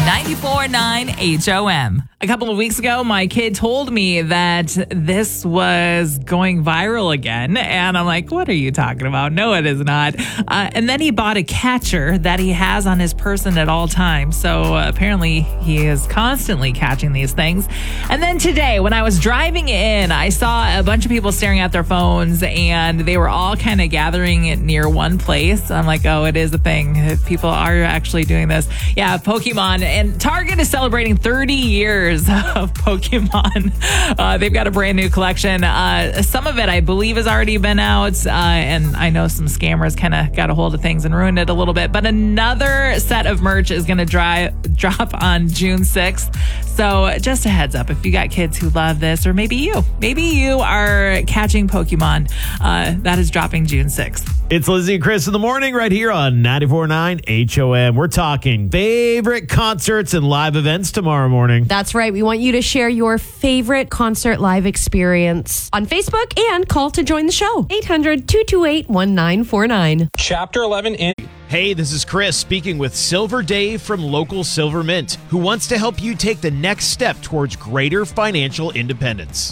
94.9 HOM. A couple of weeks ago, my kid told me that this was going viral again. And I'm like, what are you talking about? No, it is not. And then he bought a catcher that he has on his person at all times. So apparently he is constantly catching these things. And then today, when I was driving in, I saw a bunch of people staring at their phones and they were all kind of gathering near one place. I'm like, oh, it is a thing. People are actually doing this. Yeah, Pokemon. And Target is celebrating 30 years of Pokemon. They've got a brand new collection. Some of it, I believe, has already been out. And I know some scammers kind of got a hold of things and ruined it a little bit. But another set of merch is going to drop on June 6th. So just a heads up, if you got kids who love this, or maybe you are catching Pokemon, that is dropping June 6th. It's Lizzie and Chris in the morning right here on 94.9 HOM. We're talking favorite concerts and live events tomorrow morning. That's right. We want you to share your favorite concert live experience on Facebook and call to join the show. 800-228-1949. Chapter 11 in... Hey, this is Chris speaking with Silver Dave from local Silver Mint, who wants to help you take the next step towards greater financial independence.